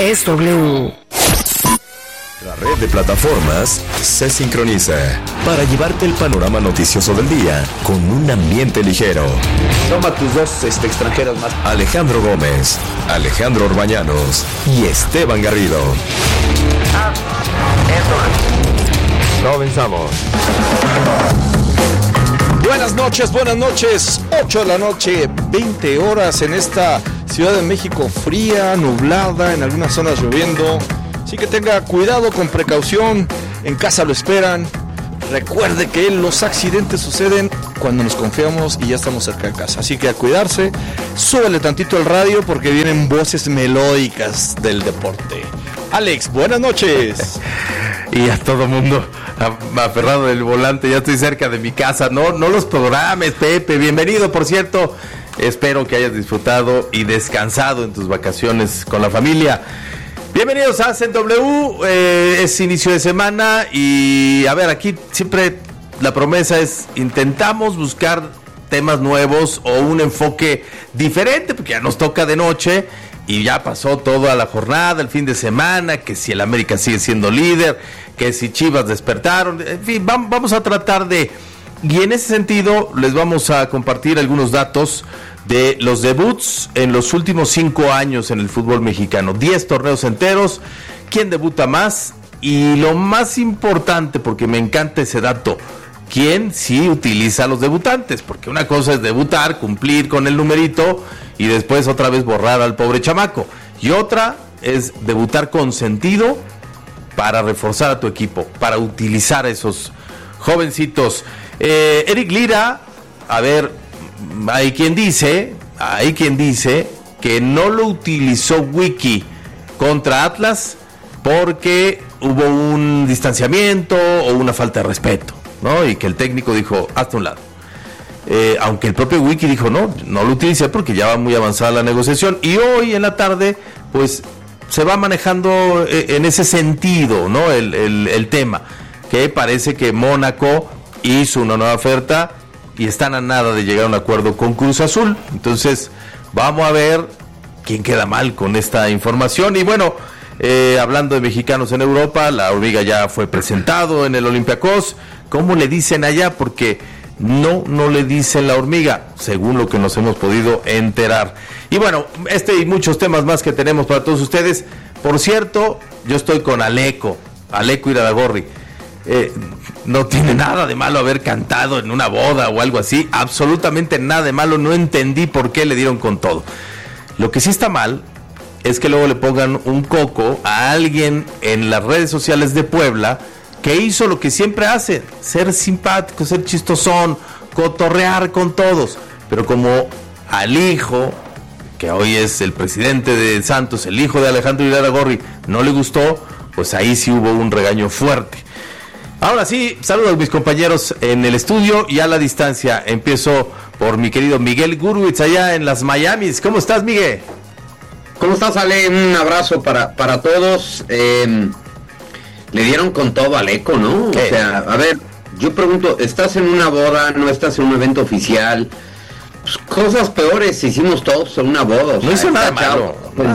es W. La red de plataformas se sincroniza para llevarte el panorama noticioso del día con un ambiente ligero. Toma tus dos extranjeros más. Alejandro Gómez, Alejandro Orbañanos y Esteban Garrido. Comenzamos. Buenas noches, 8 de la noche, 20 horas en esta Ciudad de México fría, nublada, en algunas zonas lloviendo. Así que tenga cuidado, con precaución, en casa lo esperan. Recuerde que los accidentes suceden cuando nos confiamos y ya estamos cerca de casa. Así que a cuidarse, súbele tantito el radio porque vienen voces melódicas del deporte. Alex, buenas noches. Y a todo mundo aferrado del volante, ya estoy cerca de mi casa. No los programes, Pepe, bienvenido, por cierto. Espero que hayas disfrutado y descansado en tus vacaciones con la familia. Bienvenidos a CW, es inicio de semana y a ver, aquí siempre la promesa es intentamos buscar temas nuevos o un enfoque diferente, porque ya nos toca de noche y ya pasó toda la jornada, el fin de semana, que si el América sigue siendo líder, que si Chivas despertaron, en fin, vamos a tratar de, y en ese sentido les vamos a compartir algunos datos de los debuts en los últimos 5 años en el fútbol mexicano. 10 torneos enteros, ¿quién debuta más? Y lo más importante, porque me encanta ese dato, ¿quién sí utiliza a los debutantes? Porque una cosa es debutar, cumplir con el numerito y después otra vez borrar al pobre chamaco. Y otra es debutar con sentido para reforzar a tu equipo, para utilizar a esos jovencitos. Eric Lira, a ver, hay quien dice que no lo utilizó Wiki contra Atlas porque hubo un distanciamiento o una falta de respeto, ¿no? Y que el técnico dijo, hazte un lado. Aunque el propio Wiki dijo, no lo utilicé porque ya va muy avanzada la negociación. Y hoy en la tarde, pues, se va manejando en ese sentido, ¿no? El tema, que parece que Mónaco hizo una nueva oferta y están a nada de llegar a un acuerdo con Cruz Azul. Entonces, vamos a ver quién queda mal con esta información. Y bueno, hablando de mexicanos en Europa, la hormiga ya fue presentado en el Olympiacos. ¿Cómo le dicen allá? Porque no le dicen la hormiga, según lo que nos hemos podido enterar. Y bueno, y muchos temas más que tenemos para todos ustedes. Por cierto, yo estoy con Aleco Iraragorri. No tiene nada de malo haber cantado en una boda o algo así, absolutamente nada de malo, no entendí por qué le dieron con todo. Lo que sí está mal es que luego le pongan un coco a alguien en las redes sociales de Puebla que hizo lo que siempre hace, ser simpático, ser chistosón, cotorrear con todos, pero como al hijo, que hoy es el presidente de Santos, el hijo de Alejandro Iraragorri, no le gustó, pues ahí sí hubo un regaño fuerte. Ahora sí, saludo a mis compañeros en el estudio y a la distancia. Empiezo por mi querido Miguel Gurwitz allá en las Miamis. ¿Cómo estás, Miguel? ¿Cómo estás, Ale? Un abrazo para todos. Le dieron con todo al Eco, ¿no? ¿Qué? O sea, a ver, yo pregunto, ¿estás en una boda? ¿No estás en un evento oficial? Pues cosas peores hicimos todos en una boda. O sea, no hizo nada malo.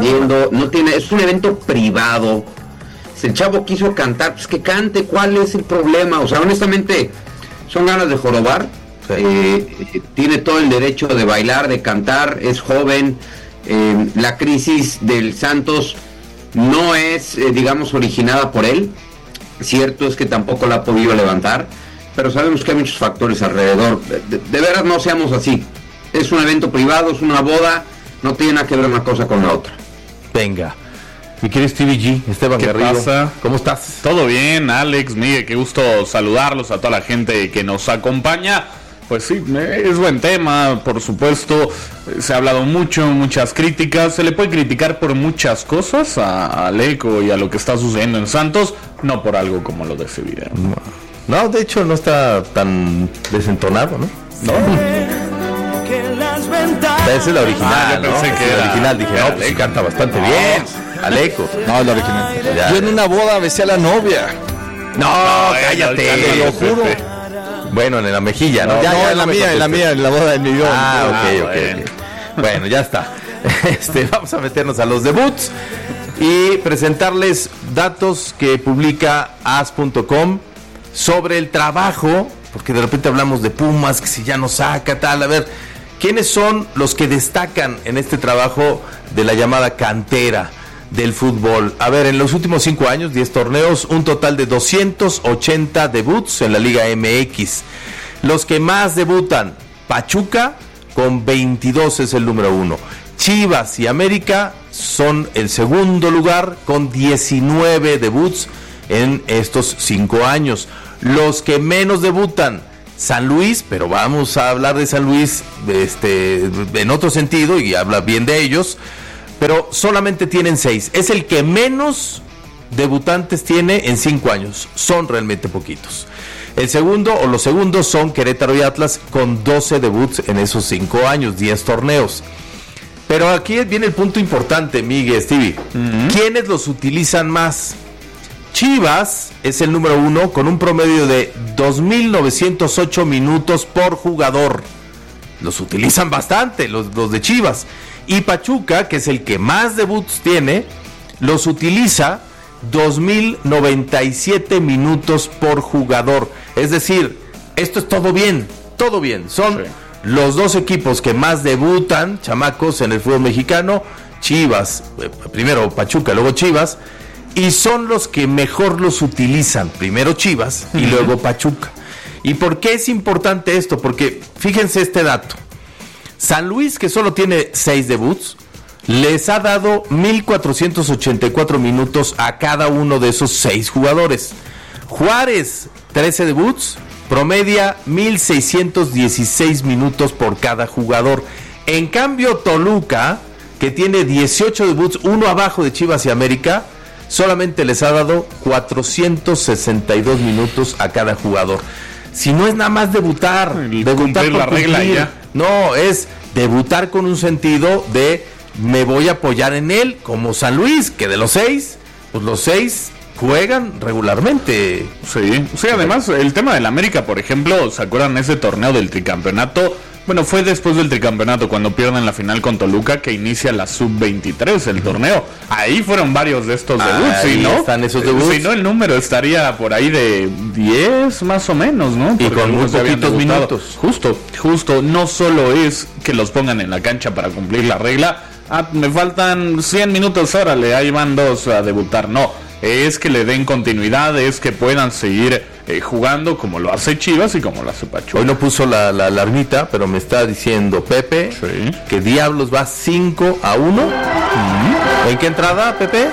Es un evento privado. Si el chavo quiso cantar, pues que cante, ¿cuál es el problema? O sea, honestamente, son ganas de jorobar. Sí. Tiene todo el derecho de bailar, de cantar, es joven. La crisis del Santos no es, digamos, originada por él. Cierto es que tampoco la ha podido levantar, pero sabemos que hay muchos factores alrededor. De veras, no seamos así. Es un evento privado, es una boda, no tiene nada que ver una cosa con la otra. Venga. Mi querido Stevie G, Esteban Garrido, pasa? ¿Cómo estás? Todo bien, Alex, Miguel, qué gusto saludarlos a toda la gente que nos acompaña. Pues sí, es buen tema, por supuesto, se ha hablado mucho, muchas críticas, se le puede criticar por muchas cosas a Aleco y a lo que está sucediendo en Santos, no por algo como lo de ese video. No, de hecho no está tan desentonado, ¿no? No. Esa es la original, yo pensé que la era original, dije, no, pues canta bastante bien, Aleco. No, la original. Ya. Yo en una boda besé a la novia. No, cállate, te lo juro. Bueno, en la mejilla, ¿no? No, ya en la boda de New York. Ok. Bueno, ya está. Vamos a meternos a los debuts. y presentarles datos que publica as.com sobre el trabajo, porque de repente hablamos de Pumas, que si ya no saca, tal. A ver, ¿quiénes son los que destacan en este trabajo de la llamada cantera del fútbol? A ver, en los últimos 5 años, 10 torneos, un total de 280 debuts en la Liga MX. Los que más debutan, Pachuca, con 22 es el número 1. Chivas y América son el segundo lugar, con 19 debuts en estos 5 años. Los que menos debutan, San Luis, pero vamos a hablar de San Luis en otro sentido y habla bien de ellos, pero solamente tienen 6. Es el que menos debutantes tiene en 5 años. Son realmente poquitos. El segundo o los segundos son Querétaro y Atlas con 12 debuts en esos 5 años, 10 torneos. Pero aquí viene el punto importante, Miguel, Stevie. ¿Quiénes los utilizan más? Chivas es el número 1 con un promedio de 2.908 minutos por jugador. Los utilizan bastante los de Chivas. Y Pachuca, que es el que más debuts tiene, los utiliza 2.097 minutos por jugador. Es decir, esto es todo bien. Son los dos equipos que más debutan, chamacos, en el fútbol mexicano. Chivas, primero Pachuca, luego Chivas. Y son los que mejor los utilizan. Primero Chivas y luego Pachuca. ¿Y por qué es importante esto? Porque fíjense este dato. San Luis, que solo tiene 6 debuts, les ha dado 1.484 minutos a cada uno de esos 6 jugadores. Juárez, 13 debuts, promedia 1.616 minutos por cada jugador. En cambio, Toluca, que tiene 18 debuts, uno abajo de Chivas y América, solamente les ha dado 462 minutos a cada jugador. Si no es nada más debutar por la regla ya. No, es debutar con un sentido de me voy a apoyar en él, como San Luis, que de los 6, pues los 6 juegan regularmente. Sí, además el tema del América, por ejemplo, ¿se acuerdan ese torneo del tricampeonato? Bueno, fue después del tricampeonato cuando pierden la final con Toluca, que inicia la sub-23 el torneo. Ahí fueron varios de estos debuts, ¿sí, no? Están esos debuts. Si no, el número estaría por ahí de 10 más o menos, ¿no? Y con muy poquitos minutos. Justo, no solo es que los pongan en la cancha para cumplir la regla. Me faltan 100 minutos, órale, ahí van 2 a debutar. No, es que le den continuidad, es que puedan seguir jugando como lo hace Chivas y como lo hace Pachuca. Hoy no puso la alarmita, pero me está diciendo Pepe que Diablos va 5-1. ¿En qué entrada, Pepe?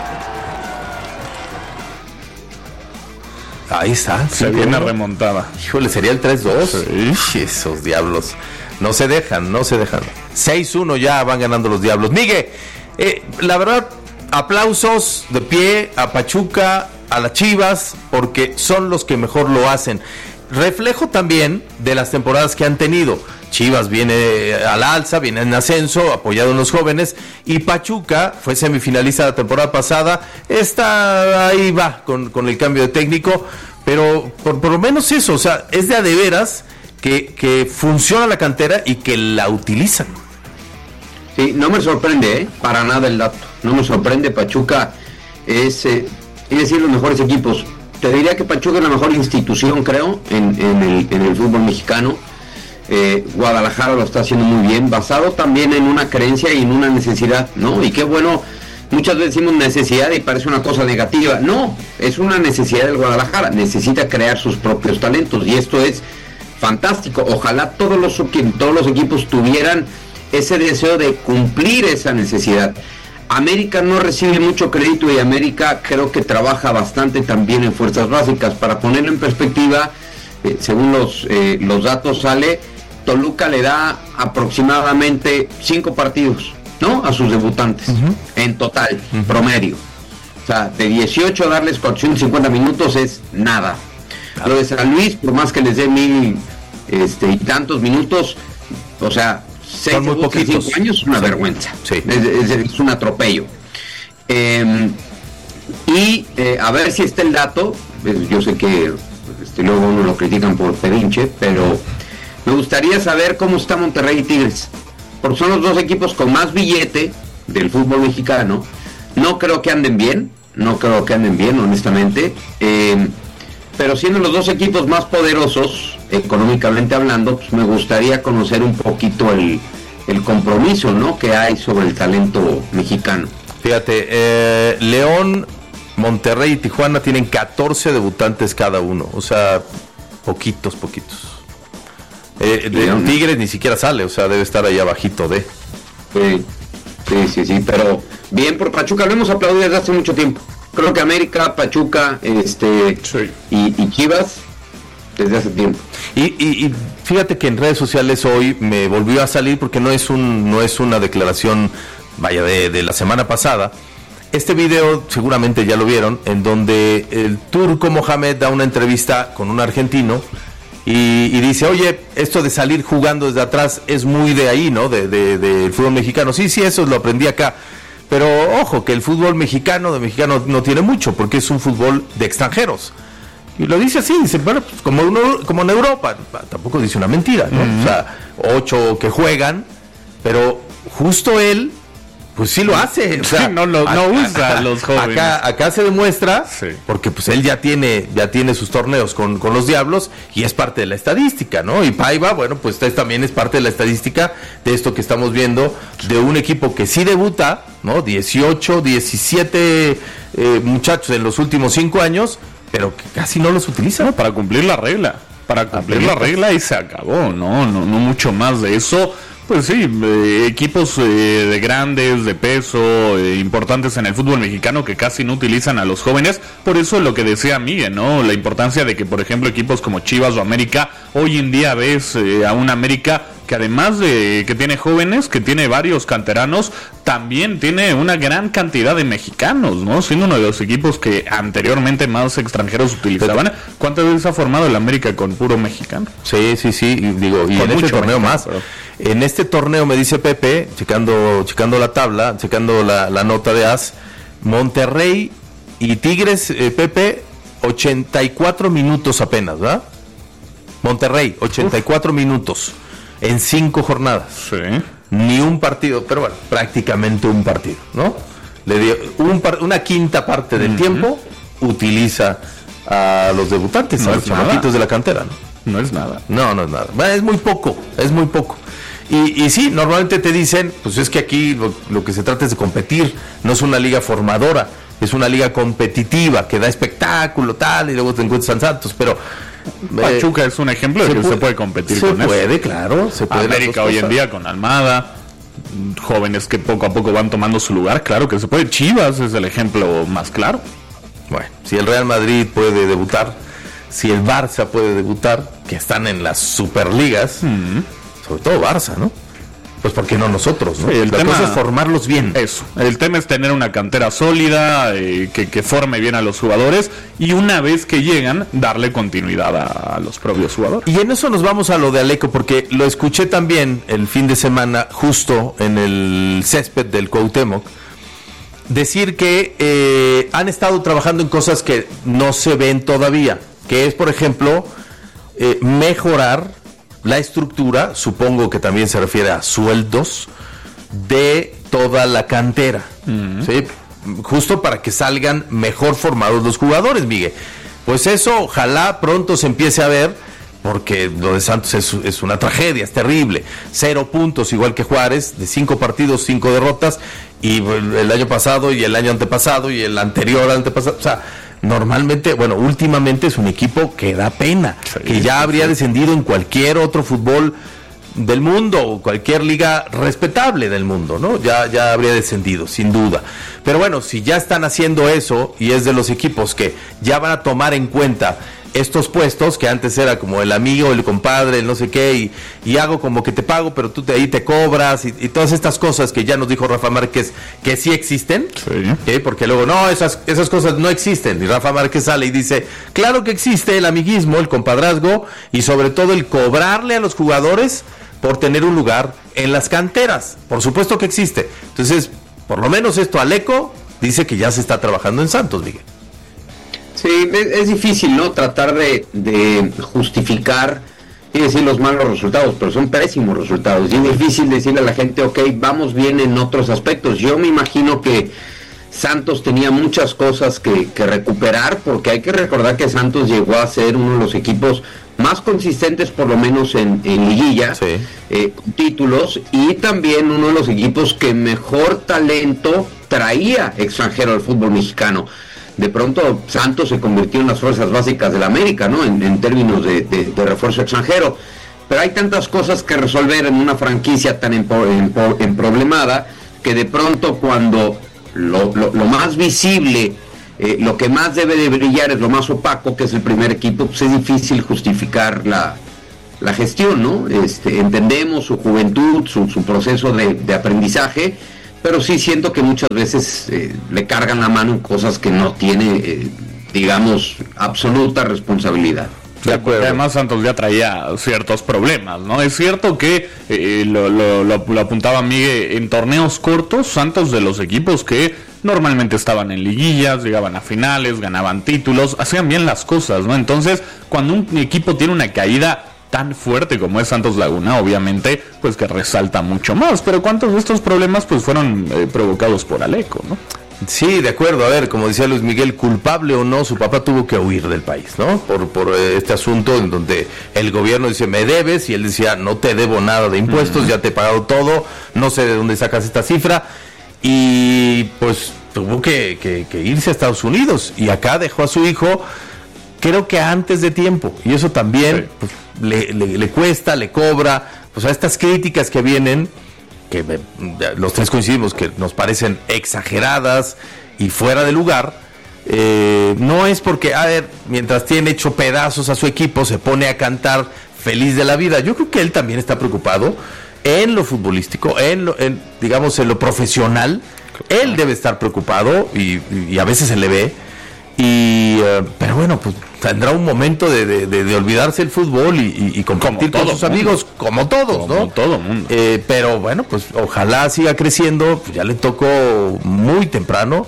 Ahí está. Se viene remontada. Híjole, sería el 3-2. Sí. Esos Diablos. No se dejan. 6-1 ya van ganando los Diablos. Miguel, la verdad, aplausos de pie a Pachuca, a las Chivas, porque son los que mejor lo hacen. Reflejo también de las temporadas que han tenido. Chivas viene al alza, viene en ascenso, apoyado en los jóvenes, y Pachuca fue semifinalista la temporada pasada, ahí va con el cambio de técnico, pero por lo menos eso, o sea, es de veras que funciona la cantera y que la utilizan. Sí, no me sorprende, para nada el dato, no me sorprende. Pachuca es decir, los mejores equipos. Te diría que Pachuca es la mejor institución, creo, en el fútbol mexicano. Guadalajara lo está haciendo muy bien, basado también en una creencia y en una necesidad, ¿no? Y qué bueno, muchas veces decimos necesidad y parece una cosa negativa. No, es una necesidad del Guadalajara, necesita crear sus propios talentos y esto es fantástico. Ojalá todos los equipos tuvieran ese deseo de cumplir esa necesidad. América no recibe mucho crédito y América creo que trabaja bastante también en fuerzas básicas. Para ponerlo en perspectiva, según los datos sale, Toluca le da aproximadamente 5 partidos, ¿no? A sus debutantes, en total, promedio. O sea, de 18 a darles 450 minutos es nada. Lo de San Luis, por más que les dé 1000 y tantos minutos, o sea, 6 debuts en 5 años es una vergüenza. Sí. Es un atropello. A ver si está el dato. Yo sé que luego uno lo critican por pedinche, pero me gustaría saber cómo está Monterrey y Tigres, porque son los dos equipos con más billete del fútbol mexicano, No creo que anden bien, honestamente. Pero siendo los dos equipos más poderosos, económicamente hablando, pues me gustaría conocer un poquito el compromiso, ¿no?, que hay sobre el talento mexicano. Fíjate, León, Monterrey y Tijuana tienen 14 debutantes cada uno, o sea, poquitos. Tigres ni siquiera sale, o sea, debe estar ahí abajito de. Sí, pero bien por Pachuca, lo hemos aplaudido desde hace mucho tiempo. Creo que América, Pachuca, y Chivas desde hace tiempo. Y fíjate que en redes sociales hoy me volvió a salir, porque no es una declaración, vaya, de la semana pasada. Este video seguramente ya lo vieron, en donde el turco Mohamed da una entrevista con un argentino y dice, oye, esto de salir jugando desde atrás es muy de ahí, ¿no? Del fútbol mexicano. Sí, eso lo aprendí acá. Pero ojo, que el fútbol mexicano no tiene mucho, porque es un fútbol de extranjeros. Y lo dice así, dice, bueno, pues como en Europa, tampoco dice una mentira, ¿no? O sea, 8 que juegan, pero justo él, pues sí lo hace. O sea, sí, no usa a los jóvenes. Acá se demuestra, sí, porque pues él ya tiene sus torneos con los Diablos, y es parte de la estadística, ¿no? Y Paiva, bueno, pues también es parte de la estadística de esto que estamos viendo, de un equipo que sí debuta, ¿no? 18, 17 muchachos en los últimos 5 años, pero que casi no los utiliza. No, para cumplir la regla. Y se acabó, no mucho más de eso. Pues sí, equipos de grandes, de peso, importantes en el fútbol mexicano, que casi no utilizan a los jóvenes. Por eso lo que decía Miguel, ¿no? La importancia de que, por ejemplo, equipos como Chivas o América, hoy en día ves a un América que, además de que tiene jóvenes, que tiene varios canteranos, también tiene una gran cantidad de mexicanos, ¿no? Siendo uno de los equipos que anteriormente más extranjeros utilizaban. ¿Cuántas veces ha formado el América con puro mexicano? Sí, y en este torneo más. Pero en este torneo, me dice Pepe, checando la tabla, checando la nota de AS, Monterrey y Tigres, Pepe, 84 minutos apenas, ¿verdad? Monterrey, 84 minutos en 5 jornadas. Sí. Ni un partido, pero bueno, prácticamente un partido, ¿no? Le dio una quinta parte del tiempo, utiliza a los debutantes, a los chamaquitos de la cantera, ¿no? No es nada. No es nada. Bueno, es muy poco. Y sí, normalmente te dicen, pues es que aquí lo que se trata es de competir, no es una liga formadora, es una liga competitiva que da espectáculo, tal, y luego te encuentras en Santos, pero Pachuca es un ejemplo de que se puede competir con eso. Se puede, claro. Se puede. América hoy en día con Almada, jóvenes que poco a poco van tomando su lugar, claro que se puede. Chivas es el ejemplo más claro. Bueno, si el Real Madrid puede debutar, si el Barça puede debutar, que están en las superligas, sobre todo Barça, ¿no? Pues ¿por qué no nosotros, no? Sí, La cosa es formarlos bien. Eso, el tema es tener una cantera sólida, que forme bien a los jugadores, y una vez que llegan, darle continuidad a los propios jugadores. Y en eso nos vamos a lo de Aleco, porque lo escuché también el fin de semana, justo en el césped del Cuauhtémoc, decir que han estado trabajando en cosas que no se ven todavía, que es, por ejemplo, mejorar la estructura, supongo que también se refiere a sueldos, de toda la cantera, ¿sí? Justo para que salgan mejor formados los jugadores, Miguel. Pues eso ojalá pronto se empiece a ver, porque lo de Santos es una tragedia, es terrible. 0 puntos, igual que Juárez, de 5 partidos, 5 derrotas, y el año pasado, y el año antepasado, y el anterior antepasado, o sea, normalmente, bueno, últimamente es un equipo que da pena, que ya habría descendido en cualquier otro fútbol del mundo, o cualquier liga respetable del mundo, ¿no? Ya habría descendido, sin duda. Pero bueno, si ya están haciendo eso, y es de los equipos que ya van a tomar en cuenta estos puestos, que antes era como el amigo, el compadre, el no sé qué, y hago como que te pago, pero tú ahí te cobras, y todas estas cosas que ya nos dijo Rafa Márquez que sí existen, ¿sí? Porque luego, no, esas cosas no existen, y Rafa Márquez sale y dice, claro que existe el amiguismo, el compadrazgo, y sobre todo el cobrarle a los jugadores por tener un lugar en las canteras, por supuesto que existe. Entonces, por lo menos esto Aleco dice que ya se está trabajando en Santos, Miguel. Sí, es difícil, ¿no? Tratar de justificar y decir los malos resultados, pero son pésimos resultados. Y es difícil decirle a la gente, ok, vamos bien en otros aspectos. Yo me imagino que Santos tenía muchas cosas que recuperar, porque hay que recordar que Santos llegó a ser uno de los equipos más consistentes, por lo menos en liguilla, con títulos, y también uno de los equipos que mejor talento traía extranjero al fútbol mexicano. De pronto Santos se convirtió en las fuerzas básicas de la América, ¿no? En términos de refuerzo extranjero. Pero hay tantas cosas que resolver en una franquicia tan emproblemada, que de pronto cuando lo más visible, lo que más debe de brillar es lo más opaco, que es el primer equipo, pues es difícil justificar la gestión, ¿no? Entendemos su juventud, su proceso de aprendizaje, pero sí siento que muchas veces le cargan la mano en cosas que no tiene, digamos, absoluta responsabilidad. De acuerdo. Además Santos ya traía ciertos problemas, ¿no? Es cierto que lo apuntaba Miguel, en torneos cortos, Santos, de los equipos que normalmente estaban en liguillas, llegaban a finales, ganaban títulos, hacían bien las cosas, ¿no? Entonces, cuando un equipo tiene una caída tan fuerte como es Santos Laguna, obviamente, pues que resalta mucho más. Pero ¿cuántos de estos problemas pues fueron provocados por Aleco, no? Sí, de acuerdo. A ver, como decía Luis Miguel, culpable o no, su papá tuvo que huir del país, ¿no? Por este asunto en donde el gobierno dice, me debes, y él decía, no te debo nada de impuestos, ya te he pagado todo, no sé de dónde sacas esta cifra, y pues tuvo que irse a Estados Unidos, y acá dejó a su hijo, creo que antes de tiempo, y eso también pues, le cuesta, le cobra, pues a estas críticas que vienen, que los tres coincidimos que nos parecen exageradas y fuera de lugar, no es porque, a ver, mientras tiene hecho pedazos a su equipo, se pone a cantar feliz de la vida. Yo creo que él también está preocupado en lo futbolístico, digamos, en lo profesional. Él debe estar preocupado y a veces se le ve. Pero bueno, pues tendrá un momento de olvidarse el fútbol y compartir con sus amigos, como todos, ¿no? Como todo mundo. Pero bueno, pues ojalá siga creciendo. Pues ya le tocó muy temprano,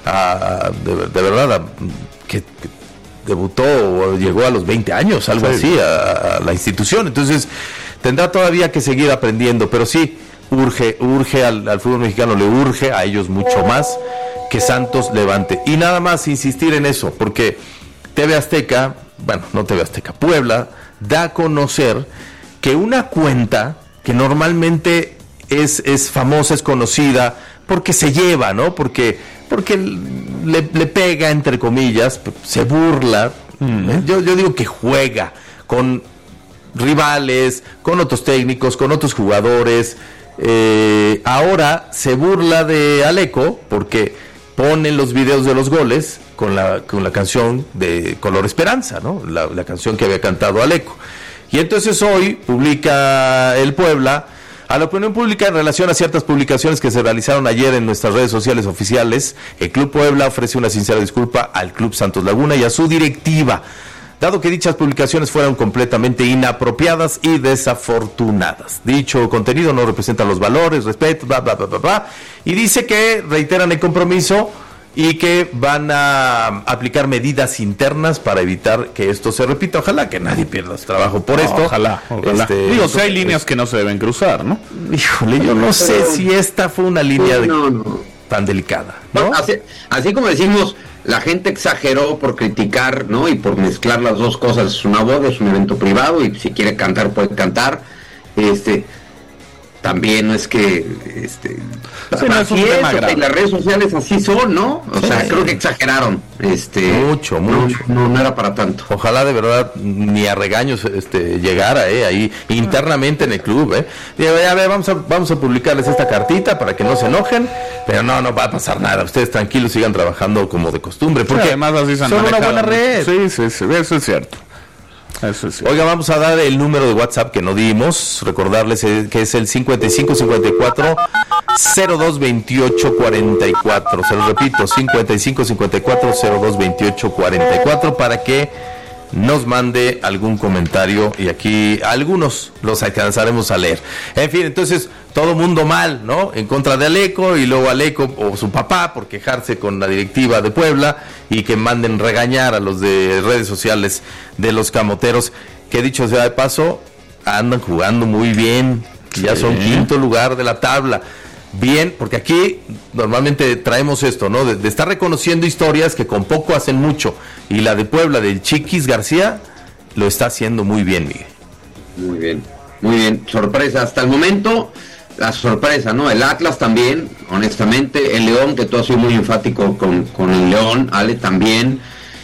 de verdad, que debutó o llegó a los 20 años, algo así, a la institución. Entonces tendrá todavía que seguir aprendiendo, pero sí, urge al fútbol mexicano, le urge a ellos mucho más que Santos levante. Y nada más insistir en eso, porque TV Azteca, bueno, no TV Azteca, Puebla, da a conocer que una cuenta que normalmente es famosa, es conocida, porque se lleva, ¿no? Porque le pega, entre comillas, se burla. Yo digo que juega con rivales, con otros técnicos, con otros jugadores. Ahora se burla de Aleco porque ponen los videos de los goles con la canción de Color Esperanza, ¿no? La canción que había cantado Aleco. Y entonces hoy publica el Puebla a la opinión pública en relación a ciertas publicaciones que se realizaron ayer en nuestras redes sociales oficiales. El Club Puebla ofrece una sincera disculpa al Club Santos Laguna y a su directiva, dado que dichas publicaciones fueron completamente inapropiadas y desafortunadas. Dicho contenido no representa los valores, respeto, bla, bla, bla, bla, bla, y dice que reiteran el compromiso y que van a aplicar medidas internas para evitar que esto se repita. Ojalá que nadie pierda su trabajo por esto. Ojalá. Digo, si hay líneas que no se deben cruzar, ¿no? Híjole, yo no sé si esta fue una línea tan delicada, ¿no? Así como decimos, la gente exageró por criticar, ¿no? Y por mezclar las dos cosas. Es una boda, es un evento privado, y si quiere cantar, puede cantar. También no es que así es, las redes sociales así son, ¿no? O sea, creo que exageraron. Mucho. No era para tanto. Ojalá de verdad ni a regaños llegara ahí internamente en el club, A ver, vamos a publicarles esta cartita para que no se enojen, pero no va a pasar nada. Ustedes tranquilos, sigan trabajando como de costumbre, porque además así son una buena red. Sí, eso es cierto. Oiga, vamos a dar el número de WhatsApp que no dimos, recordarles que es el 5554 0228 44. Se lo repito, 5554 0228 44, para que nos mande algún comentario y aquí algunos los alcanzaremos a leer. En fin, entonces todo mundo mal, ¿no? En contra de Aleco, y luego Aleco o su papá por quejarse con la directiva de Puebla y que manden regañar a los de redes sociales de los camoteros, que dicho sea de paso, andan jugando muy bien, ya son quinto lugar de la tabla. bien, porque aquí normalmente traemos esto, ¿no? De estar reconociendo historias que con poco hacen mucho. Y la de Puebla, del Chiquis García, lo está haciendo muy bien, Miguel. Muy bien, muy bien. Sorpresa hasta el momento, la sorpresa, ¿no? El Atlas también, honestamente. El León, que tú has sido muy enfático con el León, Ale también.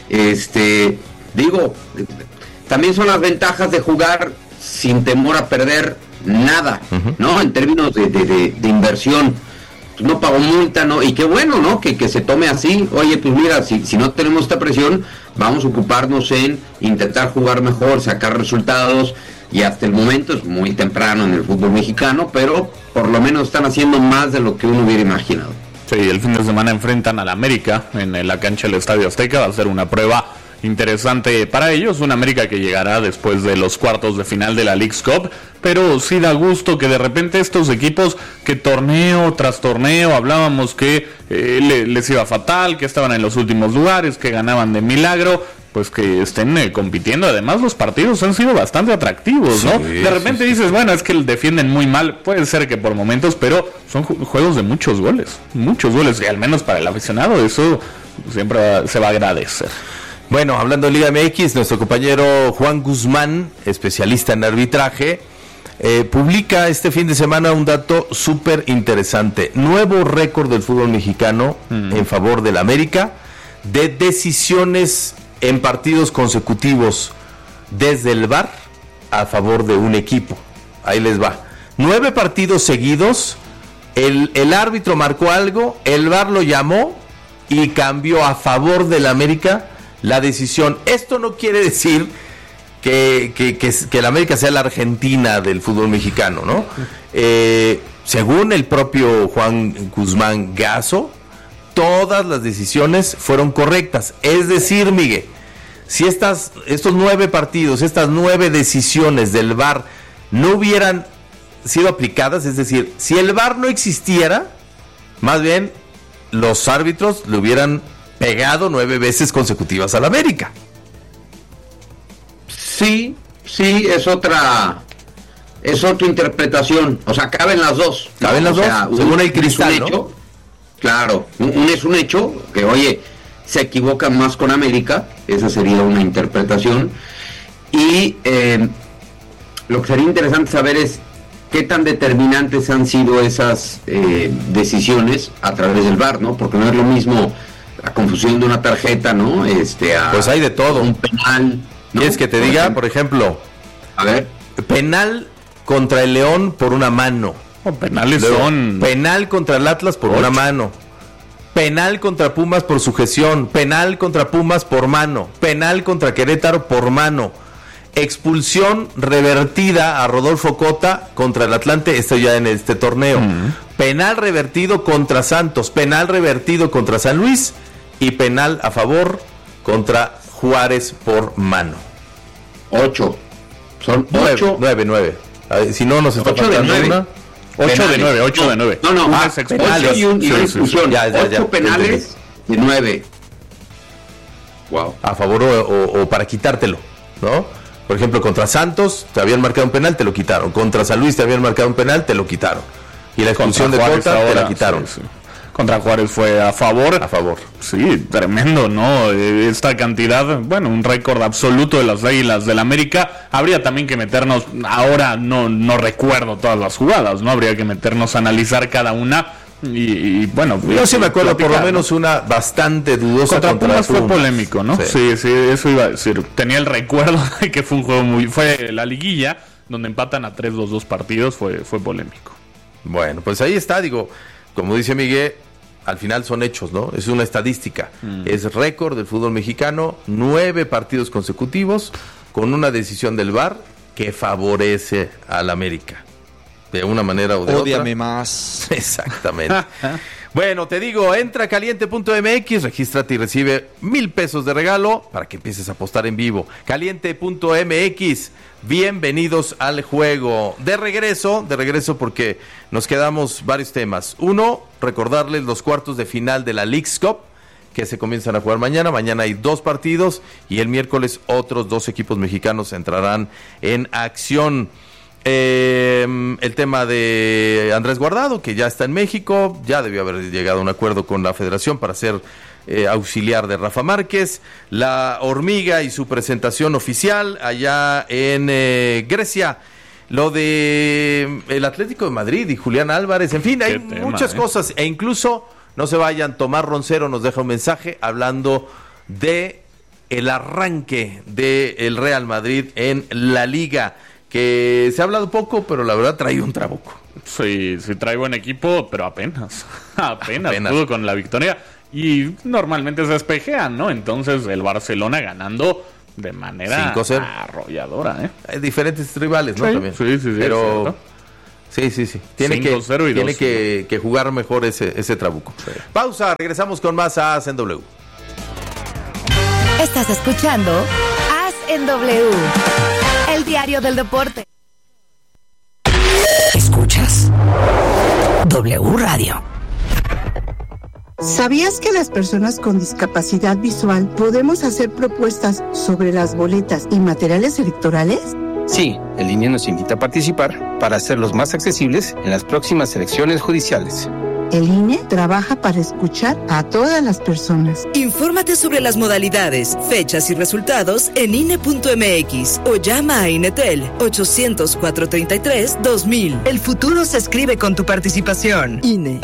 Digo, también son las ventajas de jugar sin temor a perder nada, ¿no? En términos de inversión. No pagó multa, ¿no? Y qué bueno, ¿no? Que se tome así. Oye, pues mira, si no tenemos esta presión, vamos a ocuparnos en intentar jugar mejor, sacar resultados, y hasta el momento es muy temprano en el fútbol mexicano, pero por lo menos están haciendo más de lo que uno hubiera imaginado. Sí, el fin de semana enfrentan al América en la cancha del Estadio Azteca. Va a ser una prueba interesante para ellos, un América que llegará después de los cuartos de final de la Leagues Cup, pero sí da gusto que de repente estos equipos que torneo tras torneo hablábamos que les iba fatal, que estaban en los últimos lugares, que ganaban de milagro, pues que estén compitiendo. Además los partidos han sido bastante atractivos, ¿no? De repente dices, bueno, es que defienden muy mal, puede ser que por momentos, pero son juegos de muchos goles, y al menos para el aficionado eso siempre se va a agradecer. Bueno, hablando de Liga MX, nuestro compañero Juan Guzmán, especialista en arbitraje, publica este fin de semana un dato súper interesante. Nuevo récord del fútbol mexicano en favor del América de decisiones en partidos consecutivos desde el VAR a favor de un equipo. Ahí les va. 9 partidos seguidos, el árbitro marcó algo, el VAR lo llamó y cambió a favor del América la decisión. Esto no quiere decir que el América sea la Argentina del fútbol mexicano, ¿no? Según el propio Juan Guzmán Gazo, todas las decisiones fueron correctas. Es decir, Miguel, si estos 9 partidos, estas 9 decisiones del VAR no hubieran sido aplicadas, es decir, si el VAR no existiera, más bien los árbitros le hubieran pegado 9 veces consecutivas al América. Sí, es otra interpretación. O sea, caben las dos. Caben las dos, según el Cristal, ¿no? Hecho, claro, es un hecho que, oye, se equivocan más con América. Esa sería una interpretación. Y lo que sería interesante saber es qué tan determinantes han sido esas decisiones a través del VAR, ¿no? Porque no es lo mismo la confusión de una tarjeta, ¿no? Pues hay de todo. Un penal, ¿no? ¿Quieres que te diga, por ejemplo? A ver. Penal contra el León por una mano. Penales son... Penal contra el Atlas por 8. Una mano. Penal contra Pumas por sujeción. Penal contra Pumas por mano. Penal contra Querétaro por mano. Expulsión revertida a Rodolfo Cota contra el Atlante, esto ya en este torneo. Penal revertido contra Santos. Penal revertido contra San Luis. Y penal a favor contra Juárez por mano. 8. Son 8. 9. Si no nos está faltando una. 8 de 9. No. Penales. 8 y una expulsión. Ya. 8 penales de 9. Wow. A favor o para quitártelo, ¿no? Por ejemplo, contra Santos te habían marcado un penal, te lo quitaron. Contra San Luis te habían marcado un penal, te lo quitaron. Y la expulsión de Cota te la quitaron. Sí. Contra Juárez fue a favor. A favor. Sí, tremendo, ¿no? Esta cantidad, bueno, un récord absoluto de las Águilas del América. Habría también que meternos, ahora no recuerdo todas las jugadas, ¿no? Habría que meternos a analizar cada una. Y bueno, yo sí me acuerdo por lo menos una bastante dudosa contra Pumas. Fue polémico, ¿no? Sí, eso iba a decir. Tenía el recuerdo de que fue un juego fue la liguilla donde empatan a 3 los 2 partidos, fue polémico. Bueno, pues ahí está, digo, como dice Miguel, al final son hechos, ¿no? Es una estadística. Es récord del fútbol mexicano, 9 partidos consecutivos con una decisión del VAR que favorece al América. De una manera o de otra. Ódiame más. Exactamente. Bueno, te digo, entra a caliente.mx, regístrate y recibe $1,000 de regalo para que empieces a apostar en vivo. Caliente.mx, bienvenidos al juego. De regreso porque nos quedamos varios temas. Uno, recordarles los cuartos de final de la Leagues Cup, que se comienzan a jugar mañana. Mañana hay 2 partidos y el miércoles otros 2 equipos mexicanos entrarán en acción. El tema de Andrés Guardado, que ya está en México, ya debió haber llegado a un acuerdo con la federación para ser auxiliar de Rafa Márquez. La Hormiga y su presentación oficial allá en Grecia. Lo de el Atlético de Madrid y Julián Álvarez, en fin, hay muchas cosas. E incluso, no se vayan, Tomás Roncero nos deja un mensaje hablando de el arranque del Real Madrid en la Liga, que se ha hablado poco, pero la verdad trae un trabuco. Sí, trae buen equipo, pero apenas pudo con la victoria. Y normalmente se espejean, ¿no? Entonces el Barcelona ganando de manera 5-0. arrolladora, ¿eh? Hay diferentes rivales, ¿no? Sí, También. sí, Pero sí. Tiene 5-0 y tiene 2-1. que jugar mejor ese trabuco. Sí. Pausa, regresamos con más a As en W. Estás escuchando As en W, el diario del deporte. Escuchas W Radio. ¿Sabías que las personas con discapacidad visual podemos hacer propuestas sobre las boletas y materiales electorales? Sí, el INE nos invita a participar para hacerlos más accesibles en las próximas elecciones judiciales. El INE trabaja para escuchar a todas las personas. Infórmate sobre las modalidades, fechas y resultados en INE.mx o llama a INETEL 800-433-2000. El futuro se escribe con tu participación. INE.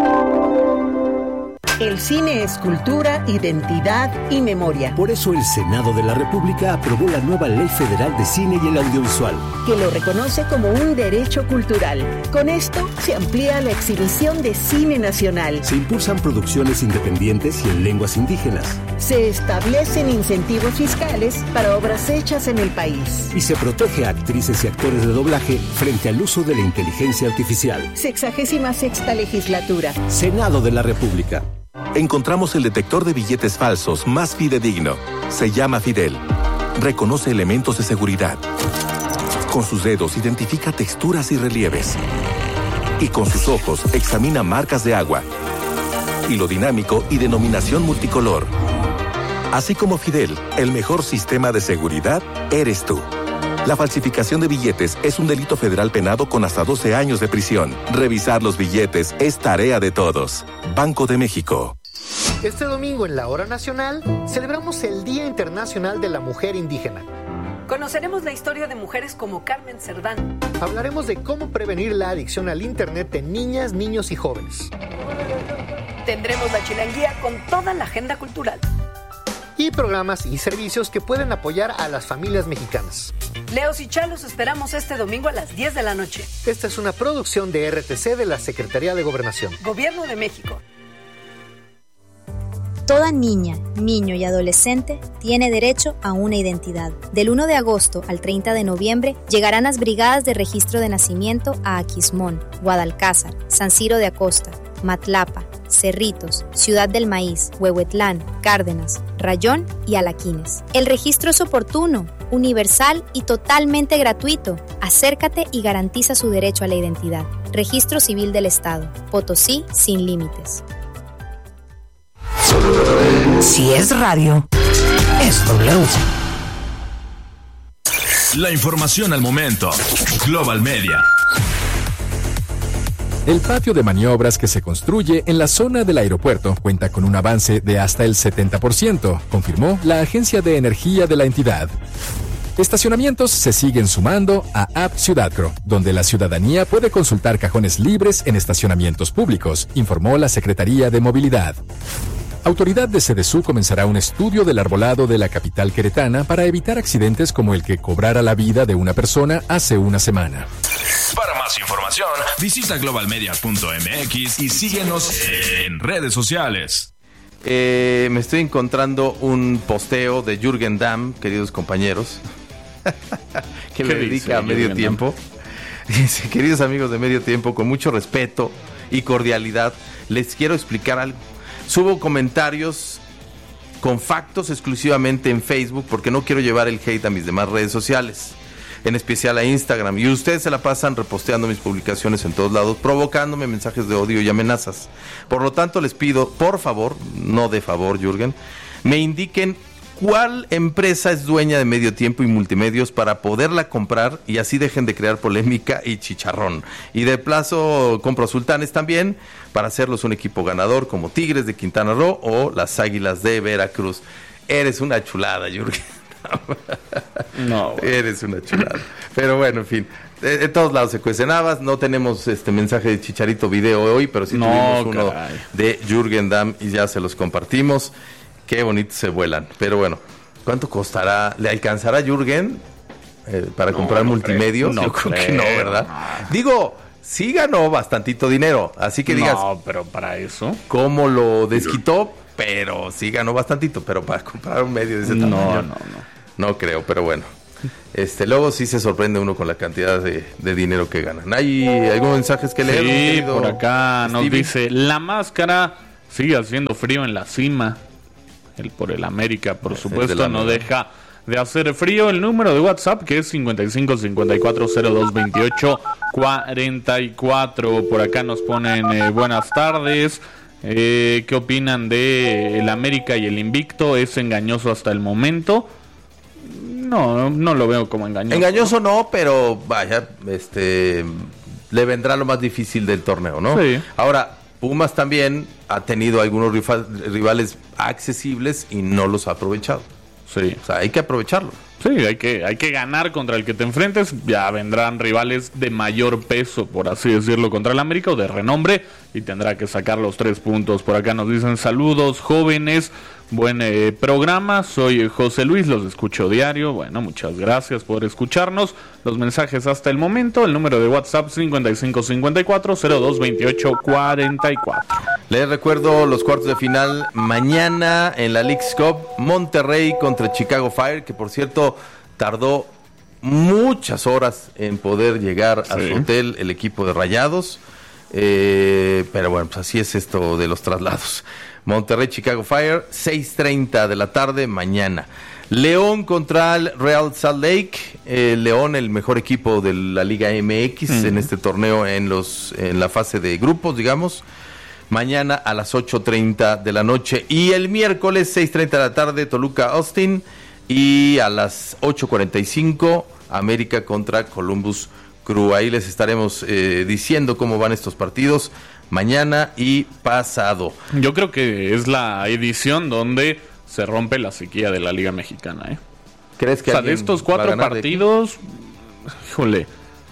El cine es cultura, identidad y memoria. Por eso el Senado de la República aprobó la nueva Ley Federal de Cine y el Audiovisual, que lo reconoce como un derecho cultural. Con esto se amplía la exhibición de cine nacional. Se impulsan producciones independientes y en lenguas indígenas. Se establecen incentivos fiscales para obras hechas en el país. Y se protege a actrices y actores de doblaje frente al uso de la inteligencia artificial. 66ª legislatura. Senado de la República. Encontramos el detector de billetes falsos más fidedigno. Se llama Fidel. Reconoce elementos de seguridad. Con sus dedos identifica texturas y relieves. Y con sus ojos examina marcas de agua. Hilo dinámico y denominación multicolor. Así como Fidel, el mejor sistema de seguridad eres tú. La falsificación de billetes es un delito federal penado con hasta 12 años de prisión. Revisar los billetes es tarea de todos. Banco de México. Este domingo en la Hora Nacional celebramos el Día Internacional de la Mujer Indígena. Conoceremos la historia de mujeres como Carmen Cerdán. Hablaremos de cómo prevenir la adicción al Internet en niñas, niños y jóvenes. Tendremos la chilanguía con toda la agenda cultural. Y programas y servicios que pueden apoyar a las familias mexicanas. Leos y Chalos esperamos este domingo a las 10 de la noche. Esta es una producción de RTC de la Secretaría de Gobernación. Gobierno de México. Toda niña, niño y adolescente tiene derecho a una identidad. Del 1 de agosto al 30 de noviembre llegarán las brigadas de registro de nacimiento a Aquismón, Guadalcázar, San Ciro de Acosta, Matlapa, Cerritos, Ciudad del Maíz, Huehuetlán, Cárdenas, Rayón y Alaquines. El registro es oportuno, universal y totalmente gratuito. Acércate y garantiza su derecho a la identidad. Registro Civil del Estado. Potosí sin límites. Si es radio, es W. La información al momento. Global Media. El patio de maniobras que se construye en la zona del aeropuerto cuenta con un avance de hasta el 70%, confirmó la Agencia de Energía de la entidad. Estacionamientos se siguen sumando a App Ciudadcro, donde la ciudadanía puede consultar cajones libres en estacionamientos públicos, informó la Secretaría de Movilidad. Autoridad de Sedesú comenzará un estudio del arbolado de la capital queretana para evitar accidentes como el que cobrara la vida de una persona hace una semana. Para más información, visita globalmedia.mx y síguenos en redes sociales. Me estoy encontrando un posteo de Jürgen Damm, queridos compañeros, que le dedica a Medio Tiempo. Dice: queridos amigos de Medio Tiempo, con mucho respeto y cordialidad, les quiero explicar algo. Subo comentarios con factos exclusivamente en Facebook porque no quiero llevar el hate a mis demás redes sociales, en especial a Instagram, y ustedes se la pasan reposteando mis publicaciones en todos lados, provocándome mensajes de odio y amenazas. Por lo tanto, les pido, por favor, no de favor, Jürgen, me indiquen ¿cuál empresa es dueña de Medio Tiempo y Multimedios para poderla comprar y así dejen de crear polémica y chicharrón? Y de plazo compro a Sultanes también para hacerlos un equipo ganador como Tigres de Quintana Roo o las Águilas de Veracruz. Eres una chulada, Jürgen. No, eres una chulada. Pero bueno, en fin, de todos lados se cuecen habas. No tenemos mensaje de Chicharito video hoy, pero sí tuvimos uno de Jürgen Damm y ya se los compartimos. Qué bonito se vuelan. Pero bueno, ¿cuánto costará? ¿Le alcanzará Jürgen para comprar multimedios? Yo creo que no, ¿verdad? Digo, sí ganó bastantito dinero, así que digas... No, pero para eso... ¿Cómo lo desquitó? Pero sí ganó bastantito, pero para comprar un medio de ese tamaño... No creo, pero bueno. Luego sí se sorprende uno con la cantidad de dinero que ganan. ¿Hay algunos mensajes que leer? Sí, por acá nos dice: la máscara sigue haciendo frío en la cima. Por el América, por supuesto, no deja de hacer frío. El número de WhatsApp, que es 55 54 02 28 44. Por acá nos ponen buenas tardes. ¿Qué opinan de el América y el invicto? ¿Es engañoso hasta el momento? No lo veo como engañoso. Engañoso no, pero vaya, le vendrá lo más difícil del torneo, ¿no? Sí. Ahora, Pumas también ha tenido algunos rivales accesibles y no los ha aprovechado. Sí. O sea, hay que aprovecharlo. Sí, hay que ganar contra el que te enfrentes. Ya vendrán rivales de mayor peso, por así decirlo, contra el América o de renombre, y tendrá que sacar los 3 puntos. Por acá nos dicen: saludos jóvenes, buen programa, soy José Luis, los escucho diario. Bueno, muchas gracias por escucharnos. Los mensajes hasta el momento, el número de WhatsApp 55 54 02 28 44. Les recuerdo los cuartos de final mañana en la Leagues Cup, Monterrey contra Chicago Fire, que por cierto tardó muchas horas en poder llegar a su hotel el equipo de Rayados, pero bueno, pues así es esto de los traslados. Monterrey, Chicago Fire, 6:30 de la tarde mañana. León contra el Real Salt Lake. León, el mejor equipo de la Liga MX en este torneo en la fase de grupos, digamos. Mañana a las 8:30 de la noche. Y el miércoles, 6:30 de la tarde, Toluca Austin. Y a las 8:45, América contra Columbus Crew. Ahí les estaremos diciendo cómo van estos partidos mañana y pasado. Yo creo que es la edición donde se rompe la sequía de la Liga Mexicana, ¿Crees que de estos 4 partidos, híjole,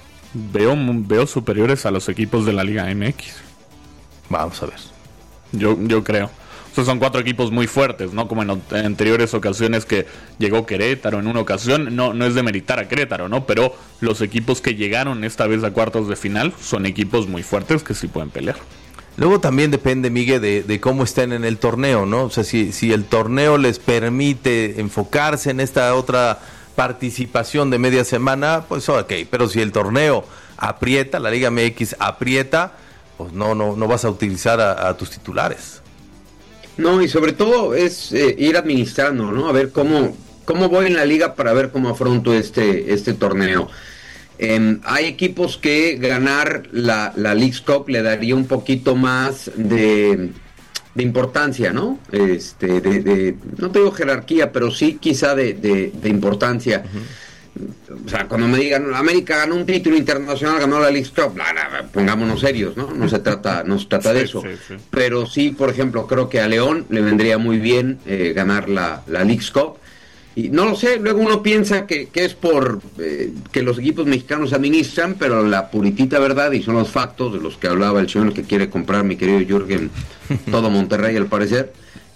veo superiores a los equipos de la Liga MX. Vamos a ver. Yo creo. O sea, son 4 equipos muy fuertes, ¿no? Como en anteriores ocasiones que llegó Querétaro en una ocasión. No es de meritar a Querétaro, ¿no? Pero los equipos que llegaron esta vez a cuartos de final son equipos muy fuertes que sí pueden pelear. Luego también depende, Miguel, de cómo estén en el torneo, ¿no? O sea, si el torneo les permite enfocarse en esta otra participación de media semana, pues ok. Pero si el torneo aprieta, la Liga MX aprieta, pues no vas a utilizar a tus titulares. No, y sobre todo es ir administrando, ¿no? A ver cómo voy en la liga para ver cómo afronto este torneo. Hay equipos que ganar la Leagues Cup le daría un poquito más de importancia, ¿no? No te digo jerarquía, pero sí quizá de importancia. O sea, cuando me digan América ganó un título internacional, ganó la Leagues Cup, pongámonos serios, ¿no? No se trata de eso. Sí. Pero sí, por ejemplo, creo que a León le vendría muy bien ganar la Leagues Cup. Y no lo sé, luego uno piensa que es por que los equipos mexicanos administran, pero la puritita verdad, y son los factos de los que hablaba el señor que quiere comprar, mi querido Jürgen, todo Monterrey al parecer.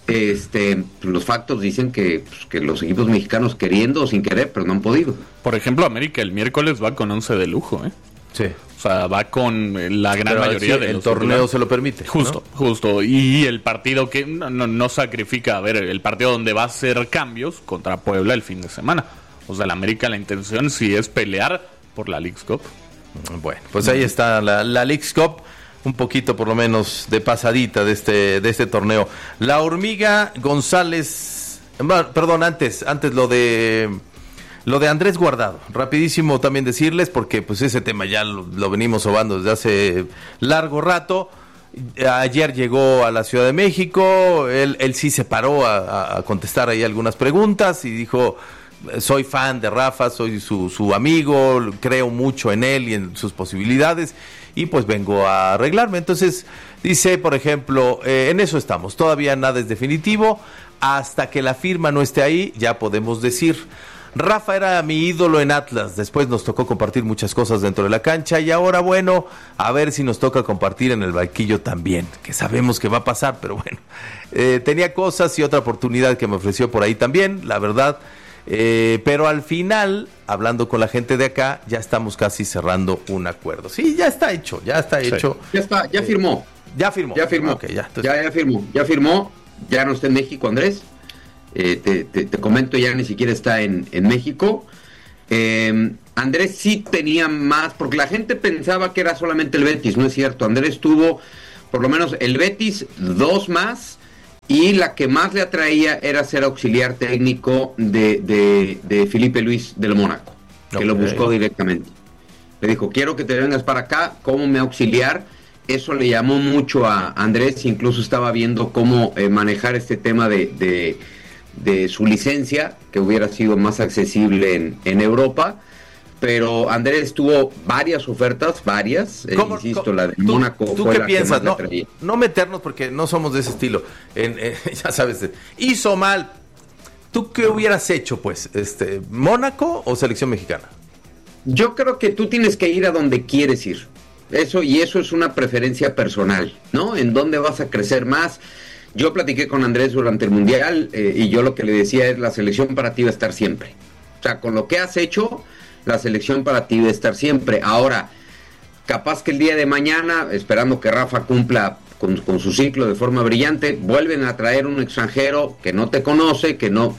Los factos dicen que los equipos mexicanos queriendo o sin querer, pero no han podido. Por ejemplo, América el miércoles va con 11 de lujo, Sí. O sea, va con la gran mayoría de el torneo se lo permite. Justo. Y el partido que no sacrifica, el partido donde va a hacer cambios contra Puebla el fin de semana. O sea, el América la intención sí es pelear por la Leagues Cup. Bueno, pues ahí está la Leagues Cup. Un poquito por lo menos de pasadita de este torneo. La Hormiga González, perdón, antes lo de Andrés Guardado, rapidísimo también decirles, porque pues ese tema ya lo venimos sobando desde hace largo rato, Ayer llegó a la Ciudad de México, él sí se paró a contestar ahí algunas preguntas y dijo, soy fan de Rafa, soy su amigo, creo mucho en él y en sus posibilidades y pues vengo a arreglarme. Entonces dice, por ejemplo, en eso estamos, todavía nada es definitivo, hasta que la firma no esté ahí ya podemos decir. Rafa era mi ídolo en Atlas, después nos tocó compartir muchas cosas dentro de la cancha y ahora bueno, a ver si nos toca compartir en el banquillo también, que sabemos que va a pasar, pero bueno, tenía cosas y otra oportunidad que me ofreció por ahí también, la verdad, pero al final, hablando con la gente de acá, ya estamos casi cerrando un acuerdo. Sí, ya está hecho. Ya firmó. Ya firmó. Okay, ya firmó, ya no está en México, Andrés. Te comento, ya ni siquiera está en México. Andrés sí tenía más, porque la gente pensaba que era solamente el Betis, no es cierto. Andrés tuvo por lo menos el Betis, 2 más, y la que más le atraía era ser auxiliar técnico de Felipe Luis del Mónaco, que lo buscó directamente. Le dijo, quiero que te vengas para acá como mi auxiliar. Eso le llamó mucho a Andrés, incluso estaba viendo cómo manejar este tema de su licencia, que hubiera sido más accesible en Europa, pero Andrés tuvo varias ofertas, insisto, la de Mónaco ¿tú fue qué la piensas? que más le atraía. No meternos porque no somos de ese estilo, ya sabes, hizo mal. ¿Tú qué hubieras hecho, pues? ¿Mónaco o selección mexicana? Yo creo que tú tienes que ir a donde quieres ir, eso es una preferencia personal, ¿no? En dónde vas a crecer más. Yo platiqué con Andrés durante el Mundial y yo lo que le decía es, la selección para ti va a estar siempre. O sea, con lo que has hecho, la selección para ti va a estar siempre. Ahora, capaz que el día de mañana, esperando que Rafa cumpla con su ciclo de forma brillante, vuelven a traer un extranjero que no te conoce,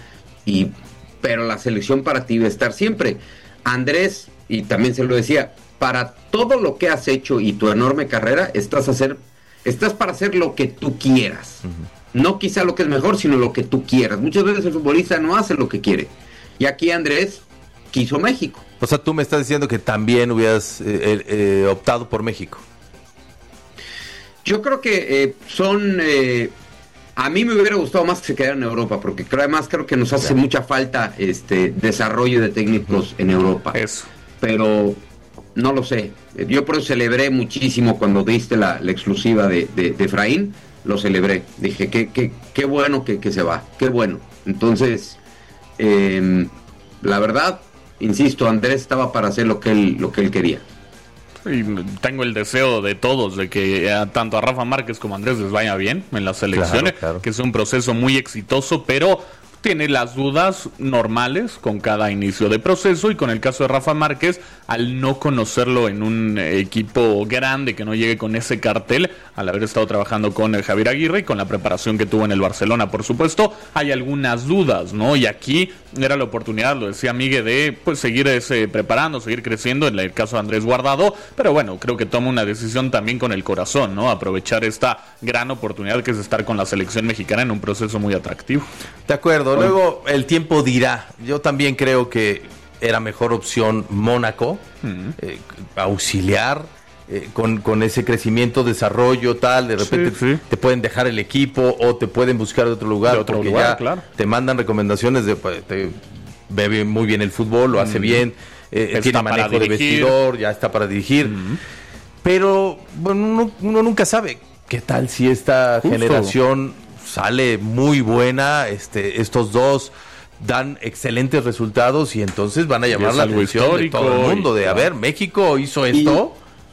pero la selección para ti va a estar siempre. Andrés, y también se lo decía, para todo lo que has hecho y tu enorme carrera, estás para hacer lo que tú quieras. Uh-huh. No quizá lo que es mejor, sino lo que tú quieras. Muchas veces el futbolista no hace lo que quiere. Y aquí Andrés quiso México. O sea, tú me estás diciendo que también hubieras optado por México. Yo creo que a mí me hubiera gustado más que se quedara en Europa, porque creo que nos hace mucha falta desarrollo de técnicos en Europa. Eso. Pero no lo sé. Yo por eso celebré muchísimo cuando diste la exclusiva de Efraín. Lo celebré. Dije, qué bueno que se va. Qué bueno. Entonces, la verdad, insisto, Andrés estaba para hacer lo que él quería. Y tengo el deseo de todos de que tanto a Rafa Márquez como a Andrés les vaya bien en las selecciones, claro. Que es un proceso muy exitoso, pero tiene las dudas normales con cada inicio de proceso, y con el caso de Rafa Márquez, al no conocerlo en un equipo grande que no llegue con ese cartel, al haber estado trabajando con el Javier Aguirre y con la preparación que tuvo en el Barcelona, por supuesto, hay algunas dudas, ¿no? Y aquí era la oportunidad, lo decía Miguel, de pues seguir preparando, seguir creciendo, en el caso de Andrés Guardado, pero bueno, creo que toma una decisión también con el corazón, ¿no? Aprovechar esta gran oportunidad que es estar con la selección mexicana en un proceso muy atractivo. De acuerdo, luego el tiempo dirá. Yo también creo que era mejor opción Mónaco, auxiliar, con ese crecimiento, desarrollo, tal, de repente te pueden dejar el equipo o te pueden buscar de otro lugar, porque ya claro, te mandan recomendaciones ve muy bien el fútbol, lo hace bien, tiene manejo de vestidor, ya está para dirigir, pero bueno, uno nunca sabe qué tal si esta generación sale muy buena, estos dos dan excelentes resultados y entonces van a llamar la atención de todo el mundo, a ver, México hizo esto.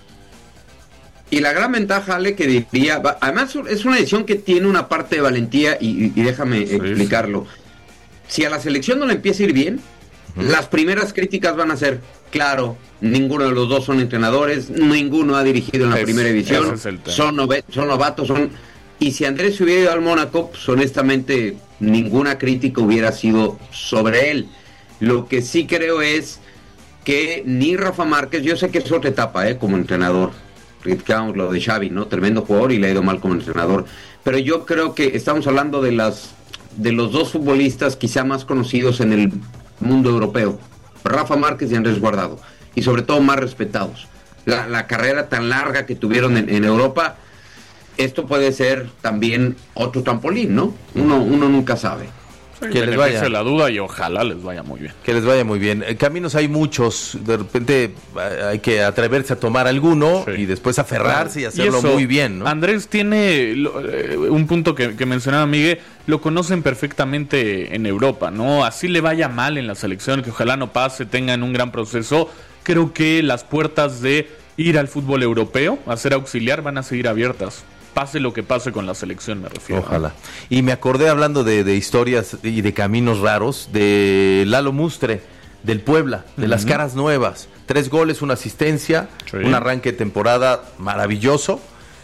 Y la gran ventaja, Ale, que diría, además es una decisión que tiene una parte de valentía y déjame explicarlo. Si a la selección no le empieza a ir bien, las primeras críticas van a ser, claro, ninguno de los dos son entrenadores, ninguno ha dirigido en la primera división, son novatos, y si Andrés se hubiera ido al Mónaco, pues honestamente ninguna crítica hubiera sido sobre él. Lo que sí creo es que ni Rafa Márquez, yo sé que es otra etapa como entrenador, criticamos lo de Xavi, ¿no? Tremendo jugador y le ha ido mal como entrenador, pero yo creo que estamos hablando de los dos futbolistas quizá más conocidos en el mundo europeo, Rafa Márquez y Andrés Guardado, y sobre todo más respetados. La carrera tan larga que tuvieron en Europa, esto puede ser también otro trampolín, ¿no? Uno nunca sabe. Que les vaya la duda y ojalá les vaya muy bien. Que les vaya muy bien. Caminos hay muchos, de repente hay que atreverse a tomar alguno y después aferrarse y hacerlo muy bien, ¿no? Andrés tiene un punto que mencionaba Miguel, lo conocen perfectamente en Europa, ¿no? Así le vaya mal en la selección, que ojalá no pase, tengan un gran proceso. Creo que las puertas de ir al fútbol europeo, a ser auxiliar, van a seguir abiertas. Pase lo que pase con la selección, me refiero. Ojalá. Y me acordé, hablando de historias y de caminos raros, de Lalo Mustre, del Puebla, de las caras nuevas. 3 goles, 1 asistencia, un arranque de temporada maravilloso.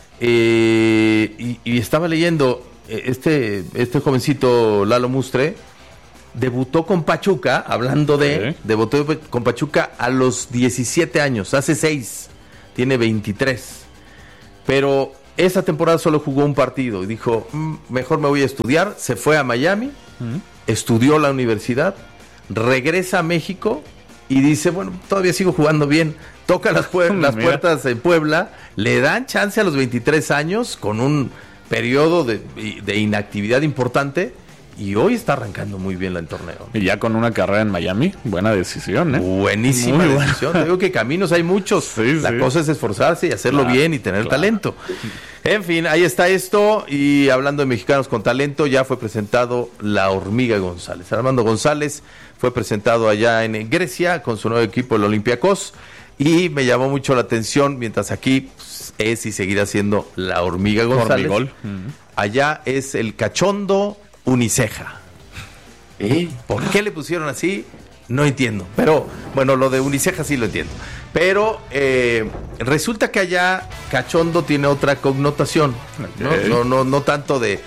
Y estaba leyendo, este jovencito Lalo Mustre debutó con Pachuca, debutó con Pachuca a los 17 años, hace 6, tiene 23. Pero esa temporada solo jugó un partido y dijo, mejor me voy a estudiar. Se fue a Miami, estudió la universidad, regresa a México y dice, bueno, todavía sigo jugando bien. Toca las puertas en Puebla, le dan chance a los 23 años con un periodo de inactividad importante y hoy está arrancando muy bien el torneo. Y ya con una carrera en Miami, buena decisión, ¿eh? Buenísima decisión. Te digo que caminos hay muchos. La cosa es esforzarse y hacerlo bien y tener talento. En fin, ahí está esto. Y hablando de mexicanos con talento, ya fue presentado la Hormiga González. Armando González fue presentado allá en Grecia con su nuevo equipo, el Olympiacos. Y me llamó mucho la atención, mientras aquí es y seguirá siendo la Hormiga González. Hormigol. Allá es el Cachondo Uniceja. ¿Por qué le pusieron así? No entiendo. Pero, bueno, lo de Uniceja sí lo entiendo. Pero resulta que allá Cachondo tiene otra connotación, no tanto de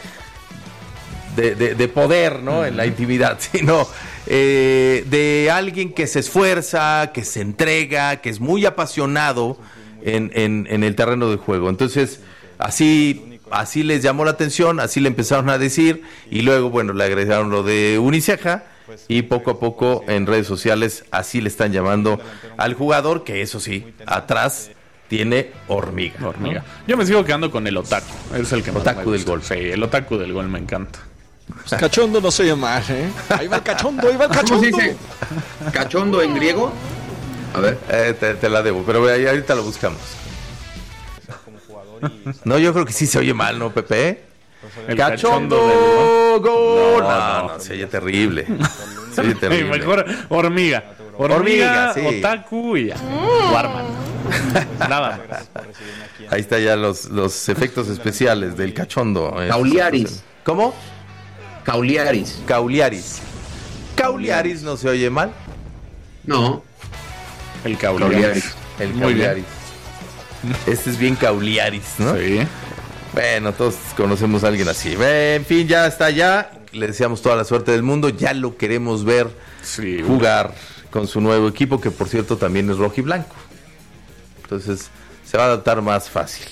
poder, ¿no? En la intimidad, sino de alguien que se esfuerza, que se entrega, que es muy apasionado en el terreno de juego. Entonces, así les llamó la atención, así le empezaron a decir, y luego, bueno, le agregaron lo de Uniceja, y poco a poco en redes sociales así le están llamando al jugador, que eso sí, atrás tiene hormiga. ¿No? Yo me sigo quedando con el otaku, es el que más otaku me del gol. Sí, el otaku del gol me encanta. Pues cachondo no se llama, ¿eh? Ahí va el cachondo, ahí va el cachondo. ¿Cómo se dice? ¿Cachondo en griego? A ver. Te la debo, pero ahorita lo buscamos. No, yo creo que sí se oye mal, ¿no, Pepe? El cachondo gol. No, se oye terrible. Se oye terrible. Mejor hormiga. Hormiga, sí. Otaku y ya. Warman. Nada más. Ahí está ya los efectos especiales del cachondo. Cauliaris. ¿Cómo? Cauliaris. Cauliaris no se oye mal. No. El Cauliaris. El Cauliaris. Este es bien Cauliaris, ¿no? Sí. Bueno, todos conocemos a alguien así. En fin, ya está allá. Le deseamos toda la suerte del mundo. Ya lo queremos ver jugar con su nuevo equipo, que por cierto también es rojo y blanco. Entonces se va a adaptar más fácil.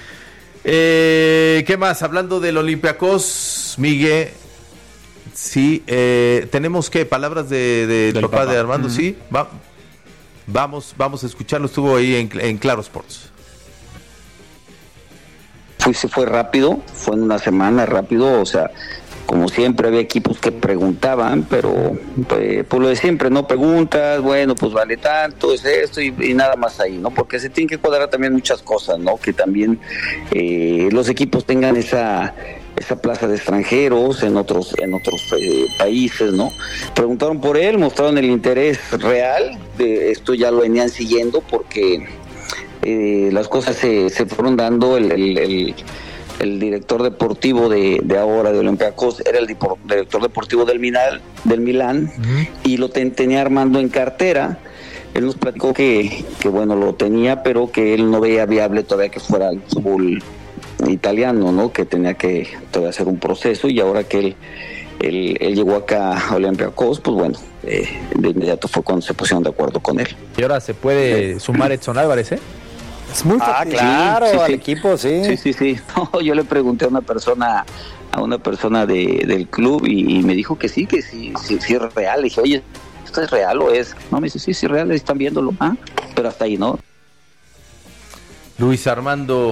¿Qué más? Hablando del Olympiacos, Miguel. Sí, tenemos que palabras del papá de Armando. Sí, vamos a escucharlo. Estuvo ahí en Claro Sports. Se fue rápido, fue en una semana rápido, o sea, como siempre había equipos que preguntaban, pero por lo de siempre, ¿no? Preguntas, bueno, pues vale tanto, es esto y nada más ahí, ¿no? Porque se tienen que cuadrar también muchas cosas, ¿no? Que también los equipos tengan esa plaza de extranjeros en otros países, ¿no? Preguntaron por él, mostraron el interés real, de esto ya lo venían siguiendo porque las cosas se fueron dando. El director deportivo de ahora de Olympiacos era el director deportivo del Milán y lo tenía Armando en cartera. Él nos platicó que bueno, lo tenía, pero que él no veía viable todavía que fuera el fútbol italiano, ¿no? Que tenía que todavía hacer un proceso, y ahora que él llegó acá a Olympiacos, pues bueno, de inmediato fue cuando se pusieron de acuerdo con él. Y ahora se puede sumar Edson Álvarez, ¿eh? Es muy fácil. Claro, sí, al equipo, sí. Sí. No, yo le pregunté a una persona del club y me dijo que sí es real. Le dije, oye, ¿esto es real o es? No, me dice, sí, es real, están viéndolo. Pero hasta ahí, ¿no? Luis Armando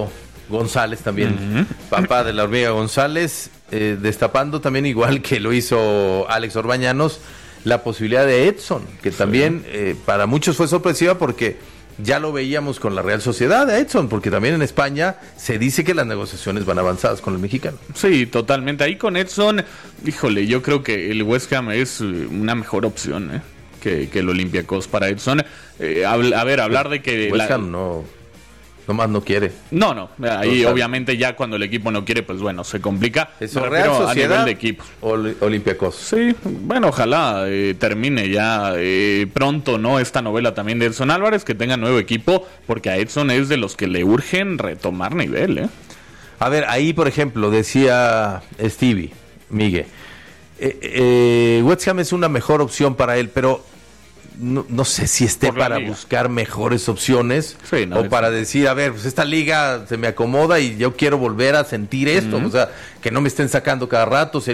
González también, papá de la hormiga González, destapando también, igual que lo hizo Alex Orbañanos, la posibilidad de Edson, que también para muchos fue sorpresiva porque ya lo veíamos con la Real Sociedad de Edson, porque también en España se dice que las negociaciones van avanzadas con el mexicano. Sí, totalmente. Ahí con Edson, híjole, yo creo que el West Ham es una mejor opción que el Olympiacos para Edson. Hablar de que... West Ham nomás no quiere. No, ahí obviamente ya cuando el equipo no quiere, pues bueno, se complica. ¿Eso Real Sociedad a nivel de equipos? Olympiacos. Sí, bueno, ojalá termine ya pronto, ¿no? Esta novela también de Edson Álvarez, que tenga nuevo equipo, porque a Edson es de los que le urgen retomar nivel, A ver, ahí por ejemplo, decía Stevie, Miguel, West Ham es una mejor opción para él, pero no sé si esté para buscar mejores opciones o para decir, a ver, pues esta liga se me acomoda y yo quiero volver a sentir esto, o sea, que no me estén sacando cada rato.